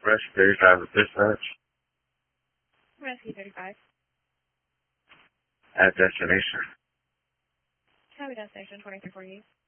Rescue 35 with dispatch. Rescue 35. At destination. Copy destination 2340.